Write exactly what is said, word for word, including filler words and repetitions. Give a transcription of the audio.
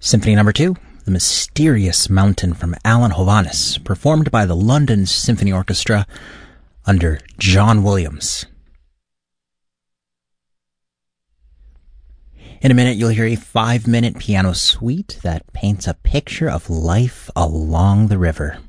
Symphony Number Two, The Mysterious Mountain from Alan Hovhaness, performed by the London Symphony Orchestra under John Williams. In a minute, you'll hear a five-minute piano suite that paints a picture of life along the river.